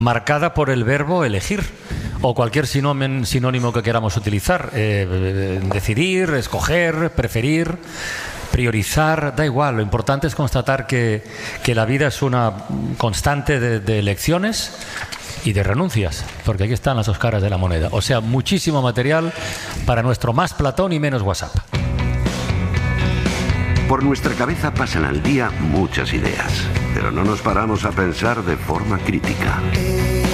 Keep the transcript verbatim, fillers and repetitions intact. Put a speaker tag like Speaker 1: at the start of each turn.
Speaker 1: marcada por el verbo elegir o cualquier sinónimo, sinónimo que queramos utilizar. Eh, decidir, escoger, preferir, priorizar, da igual. Lo importante es constatar que, que la vida es una constante de, de elecciones y de renuncias, porque aquí están las dos caras de la moneda. O sea, muchísimo material para nuestro más Platón y menos WhatsApp.
Speaker 2: Por nuestra cabeza pasan al día muchas ideas, pero no nos paramos a pensar de forma crítica.